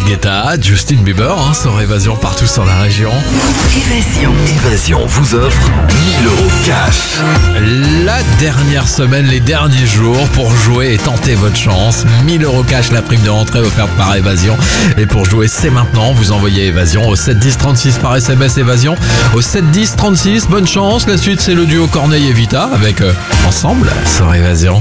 Guetta, Justin Bieber, sur Évasion partout sur la région. Évasion vous offre 1000 euros cash. La dernière semaine, les derniers jours pour jouer et tenter votre chance. 1000 euros cash, la prime de rentrée offerte par Évasion. Et pour jouer, c'est maintenant. Vous envoyez Évasion au 7 10 36 par SMS Évasion. Au 7 10 36, bonne chance. La suite, c'est le duo Corneille et Vita avec Ensemble sur Évasion.